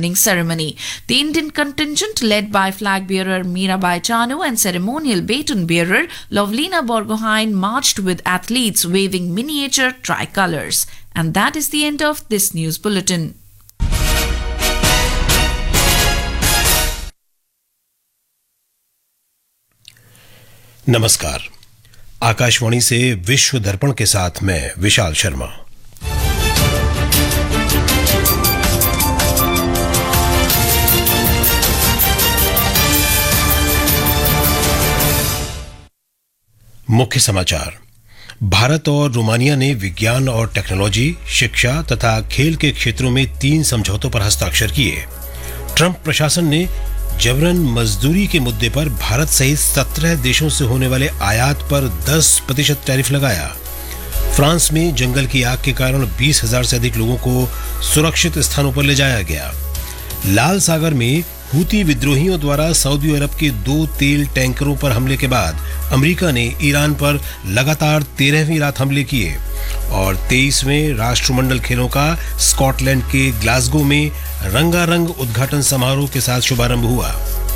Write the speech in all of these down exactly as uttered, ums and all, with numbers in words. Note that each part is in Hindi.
opening ceremony. The Indian contingent, led by flag bearer Mirabai Chanu and ceremonial baton bearer Lovlina Borgohain, marched with athletes waving miniature tricolours. And that is the end of this news bulletin. नमस्कार। आकाशवाणी से विश्व दर्पण के साथ मैं विशाल शर्मा। मुख्य समाचार। भारत और रोमानिया ने विज्ञान और टेक्नोलॉजी, शिक्षा तथा खेल के क्षेत्रों में तीन समझौतों पर हस्ताक्षर किए। ट्रंप प्रशासन ने जबरन मजदूरी के मुद्दे पर भारत सहित सत्रह देशों से होने वाले आयात पर दस प्रतिशत टैरिफ लगाया। फ्रांस में जंगल की आग के कारण बीस हजार से अधिक लोगों को सुरक्षित स्थानों पर ले जाया गया। लाल सागर में हूती विद्रोहियों द्वारा सऊदी अरब के दो तेल टैंकरों पर हमले के बाद अमेरिका ने ईरान पर लगातार तेरहवीं रात हमले किए। और तेईसवें राष्ट्रमंडल खेलों का स्कॉटलैंड के ग्लासगो में रंगारंग उद्घाटन समारोह के साथ शुभारंभ हुआ।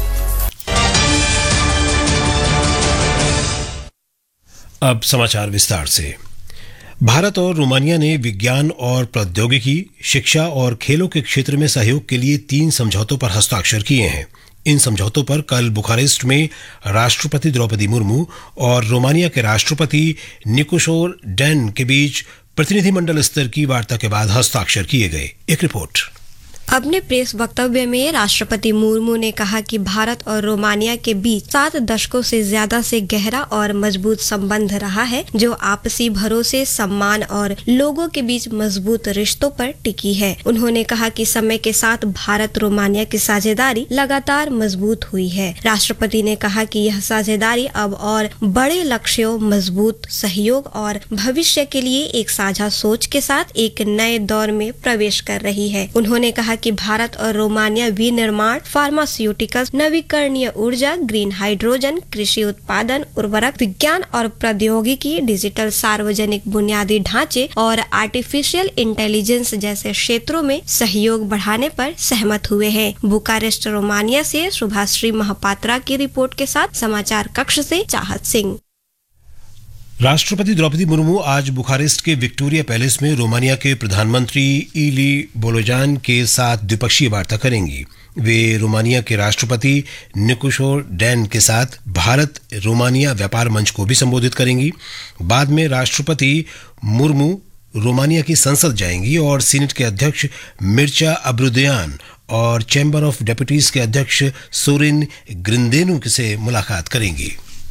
अब समाचार विस्तार से। भारत और रोमानिया ने विज्ञान और प्रौद्योगिकी, शिक्षा और खेलों के क्षेत्र में सहयोग के लिए तीन समझौतों पर हस्ताक्षर किए हैं। इन समझौतों पर कल बुखारेस्ट में राष्ट्रपति द्रौपदी मुर्मू और रोमानिया के राष्ट्रपति निकोशोर डैन के बीच प्रतिनिधिमंडल स्तर की वार्ता के बाद हस्ताक्षर किए गए। एक रिपोर्ट। अपने प्रेस वक्तव्य में राष्ट्रपति मुर्मू ने कहा कि भारत और रोमानिया के बीच सात दशकों से ज्यादा से गहरा और मजबूत संबंध रहा है, जो आपसी भरोसे, सम्मान और लोगों के बीच मजबूत रिश्तों पर टिकी है। उन्होंने कहा कि समय के साथ भारत रोमानिया की साझेदारी लगातार मजबूत हुई है। राष्ट्रपति ने कहा कि यह साझेदारी अब और बड़े लक्ष्यों, मजबूत सहयोग और भविष्य के लिए एक साझा सोच के साथ एक नए दौर में प्रवेश कर रही है। उन्होंने कहा कि भारत और रोमानिया विनिर्माण, फार्मास्यूटिकल्स, नवीकरणीय ऊर्जा, ग्रीन हाइड्रोजन, कृषि उत्पादन, उर्वरक, विज्ञान और प्रौद्योगिकी, डिजिटल सार्वजनिक बुनियादी ढांचे और आर्टिफिशियल इंटेलिजेंस जैसे क्षेत्रों में सहयोग बढ़ाने पर सहमत हुए हैं। बुखारेस्ट, रोमानिया से शुभाश्री महापात्रा की रिपोर्ट के साथ समाचार कक्ष से चाहत सिंह। राष्ट्रपति द्रौपदी मुर्मू आज बुखारेस्ट के विक्टोरिया पैलेस में रोमानिया के प्रधानमंत्री इली बोलोजान के साथ द्विपक्षीय वार्ता करेंगी। वे रोमानिया के राष्ट्रपति निकोशोर डैन के साथ भारत रोमानिया व्यापार मंच को भी संबोधित करेंगी। बाद में राष्ट्रपति मुर्मू रोमानिया की संसद जाएंगी और सीनेट के अध्यक्ष मिर्चा अब्रुदयान और चैम्बर ऑफ डेप्यूटीज के अध्यक्ष सोरेन ग्रिंदेनु से मुलाकात करेंगी।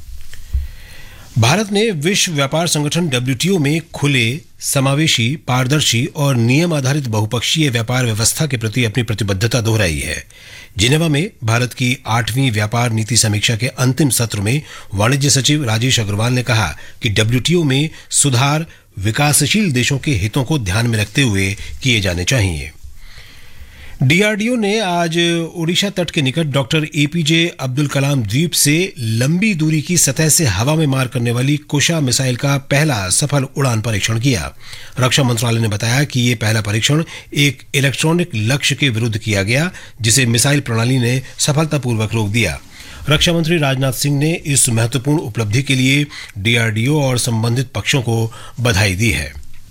भारत ने विश्व व्यापार संगठन डब्ल्यूटीओ में खुले, समावेशी, पारदर्शी और नियम आधारित बहुपक्षीय व्यापार व्यवस्था के प्रति अपनी प्रतिबद्धता दोहराई है। जिनेवा में भारत की आठवीं व्यापार नीति समीक्षा के अंतिम सत्र में वाणिज्य सचिव राजेश अग्रवाल ने कहा कि डब्ल्यूटीओ में सुधार विकासशील देशों के हितों को ध्यान में रखते हुए किए जाने चाहिए। डीआरडीओ ने आज ओडिशा तट के निकट डॉक्टर एपीजे अब्दुल कलाम द्वीप से लंबी दूरी की सतह से हवा में मार करने वाली कुशा मिसाइल का पहला सफल उड़ान परीक्षण किया। रक्षा मंत्रालय ने बताया कि ये पहला परीक्षण एक इलेक्ट्रॉनिक लक्ष्य के विरुद्ध किया गया, जिसे मिसाइल प्रणाली ने सफलतापूर्वक रोक दिया। रक्षा मंत्री राजनाथ सिंह ने इस महत्वपूर्ण उपलब्धि के लिए डीआरडीओ और संबंधित पक्षों को बधाई दी है।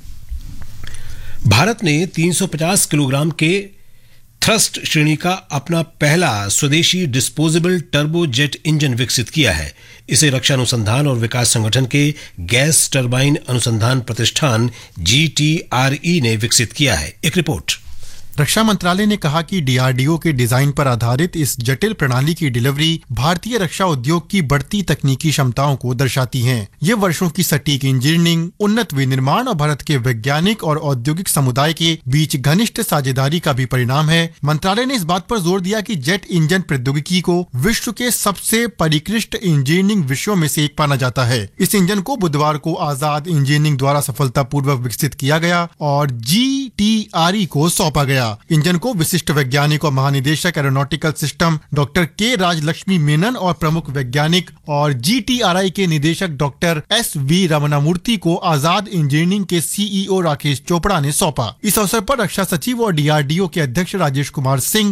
भारत ने तीन सौ पचास किलोग्राम के थ्रस्ट श्रेणी का अपना पहला स्वदेशी डिस्पोजेबल टर्बो जेट इंजन विकसित किया है। इसे रक्षा अनुसंधान और विकास संगठन के गैस टरबाइन अनुसंधान प्रतिष्ठान जी टी आर ई ने विकसित किया है। एक रिपोर्ट। रक्षा मंत्रालय ने कहा कि डीआरडीओ के डिजाइन पर आधारित इस जटिल प्रणाली की डिलीवरी भारतीय रक्षा उद्योग की बढ़ती तकनीकी क्षमताओं को दर्शाती है। ये वर्षों की सटीक इंजीनियरिंग, उन्नत विनिर्माण और भारत के वैज्ञानिक और औद्योगिक समुदाय के बीच घनिष्ठ साझेदारी का भी परिणाम है। मंत्रालय ने इस बात पर जोर दिया कि जेट इंजन प्रौद्योगिकी को विश्व के सबसे परिष्कृत इंजीनियरिंग विषयों में से एक माना जाता है। इस इंजन को बुधवार को आजाद इंजीनियरिंग द्वारा सफलतापूर्वक विकसित किया गया और जी टी आर ई को सौंपा गया। इंजन को विशिष्ट वैज्ञानिक और महानिदेशक एरोनॉटिकल सिस्टम डॉक्टर के राजलक्ष्मी मेनन और प्रमुख वैज्ञानिक और जी टी आर आई के निदेशक डॉक्टर एस वी रमनामूर्ति को आजाद इंजीनियरिंग के सीईओ राकेश चोपड़ा ने सौंपा। इस अवसर पर रक्षा सचिव और डीआरडीओ के अध्यक्ष राजेश कुमार सिंह